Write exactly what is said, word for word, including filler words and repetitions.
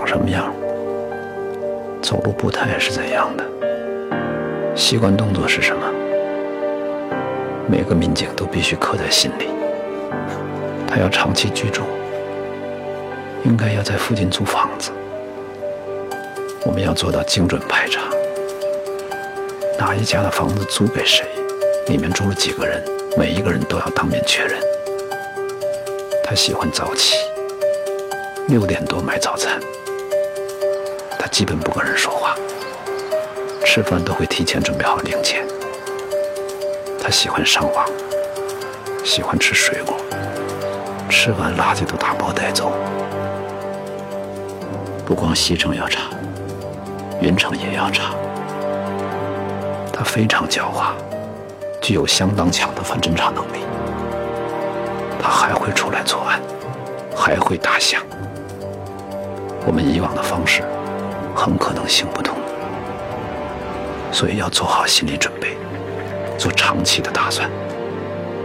什么样，走路步态是怎样的，习惯动作是什么，每个民警都必须刻在心里。他要长期居住，应该要在附近租房子。我们要做到精准排查，哪一家的房子租给谁，里面住了几个人，每一个人都要当面确认。他喜欢早起，六点多买早餐。他基本不跟人说话，吃饭都会提前准备好零钱。他喜欢上网，喜欢吃水果，吃完垃圾都打包带走。不光西城要查，云城也要查。他非常狡猾，具有相当强的反侦查能力。他还会出来作案，还会打响。我们以往的方式很可能行不通，所以要做好心理准备，做长期的打算。